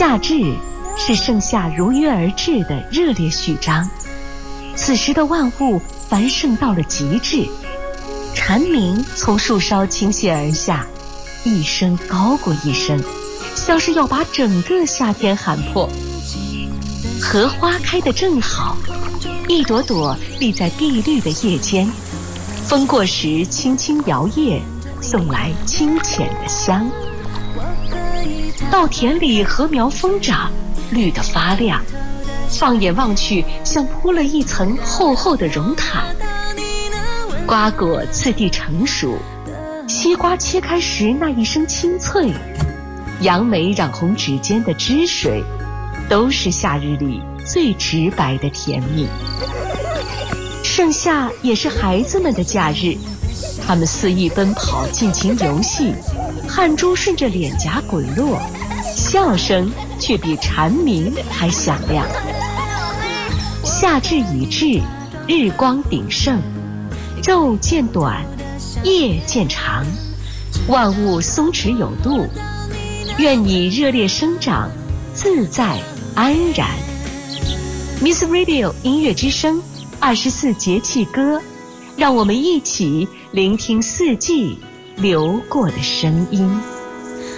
夏至是盛夏如约而至的热烈序章，此时的万物繁盛到了极致，蝉鸣从树梢倾泻而下，一声高过一声，像是要把整个夏天喊破。荷花开得正好，一朵朵立在碧绿的叶间，风过时轻轻摇曳，送来清浅的香。稻田里禾苗疯长，绿得发亮，放眼望去像铺了一层厚厚的绒毯。瓜果次第成熟，西瓜切开时那一声清脆，杨梅染红指尖的汁水，都是夏日里最直白的甜蜜。盛夏也是孩子们的假日，他们肆意奔跑，尽情游戏，汗珠顺着脸颊滚落，笑声却比蝉鸣还响亮。夏至已至，日光鼎盛，昼渐短，夜渐长，万物松弛有度，愿你热烈生长，自在安然。Miss Radio 音乐之声24节气歌，让我们一起聆听四季流过的声音。